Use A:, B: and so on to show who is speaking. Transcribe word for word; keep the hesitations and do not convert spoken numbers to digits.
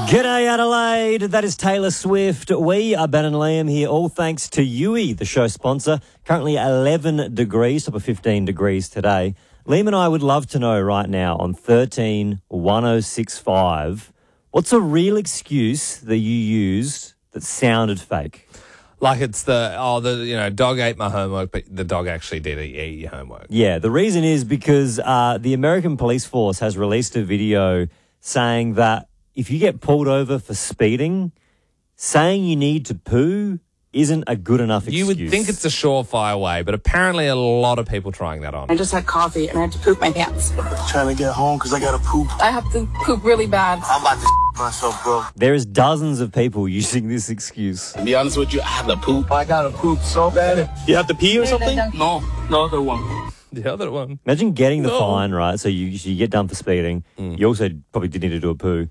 A: G'day Adelaide, that is Taylor Swift. We are Ben and Liam here, all thanks to Yui, the show sponsor. Currently eleven degrees, top of fifteen degrees today. Liam and I would love to know right now on thirteen one oh six five, what's a real excuse that you used that sounded fake?
B: Like it's the, oh, the, you know, dog ate my homework, but the dog actually did eat your homework.
A: Yeah, the reason is because uh, the American police force has released a video saying that if you get pulled over for speeding, saying you need to poo isn't a good enough excuse.
B: You would think it's a surefire way, but apparently a lot of people trying that on.
C: I just had coffee and I had to poop my pants.
D: Trying to get home because I got to poop.
C: I have to poop really bad.
D: I'm about to myself, bro.
A: There is dozens of people using this excuse.
D: To be honest with you, I have to poop. I got to poop so bad. You have to pee or something? No, no other one.
B: The other one.
A: Imagine getting the
B: No.
A: fine, right? So you, you get done for speeding.
B: Mm.
A: You also probably did need to do a poo.